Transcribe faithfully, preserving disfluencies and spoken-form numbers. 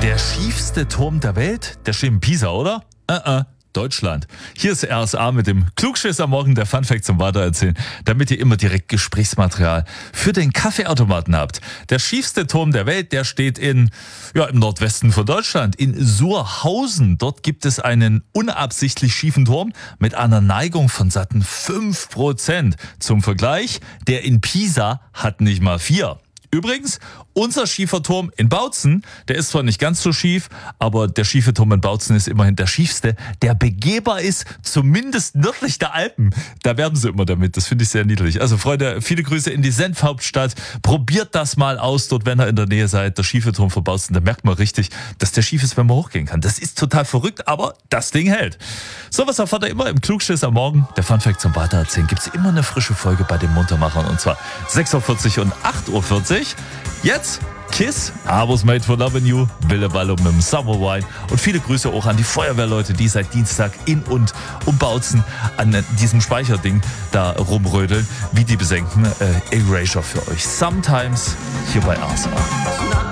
Der schiefste Turm der Welt? Der steht in Pisa, oder? Äh, äh. Deutschland. Hier ist R S A mit dem Klugschiss am Morgen, der Funfact zum Weitererzählen, damit ihr immer direkt Gesprächsmaterial für den Kaffeeautomaten habt. Der schiefste Turm der Welt, der steht in, ja, im Nordwesten von Deutschland, in Surhausen. Dort gibt es einen unabsichtlich schiefen Turm mit einer Neigung von satten fünf Prozent. Zum Vergleich, der in Pisa hat nicht mal vier. Übrigens, unser schiefer Turm in Bautzen, der ist zwar nicht ganz so schief, aber der schiefe Turm in Bautzen ist immerhin der schiefste, der begehbar ist, zumindest nördlich der Alpen. Da werben sie immer damit, das finde ich sehr niedlich. Also Freunde, viele Grüße in die Senfhauptstadt. Probiert das mal aus dort, wenn ihr in der Nähe seid. Der schiefe Turm von Bautzen, da merkt man richtig, dass der schief ist, wenn man hochgehen kann. Das ist total verrückt, aber das Ding hält. So was erfahrt ihr immer im Klugschiss am Morgen. Der Funfact zum Weitererzählen gibt's immer eine frische Folge bei den Muntermachern, und zwar sechs Uhr vierzig und acht Uhr vierzig. Jetzt Kiss, I Was Made for Loving You, Wille Ballo mit dem Summer Wine und viele Grüße auch an die Feuerwehrleute, die seit Dienstag in und um Bautzen an diesem Speicherding da rumrödeln, wie die besenken. Äh, Erasure für euch. Sometimes hier bei R S A.